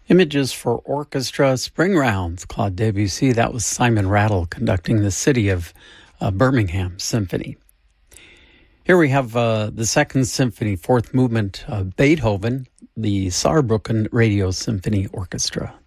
Images for Orchestra Spring Rounds, Claude Debussy. That was Simon Rattle conducting the City of Birmingham Symphony. Here we have the Second Symphony, fourth movement, Beethoven, the Saarbrücken Radio Symphony Orchestra.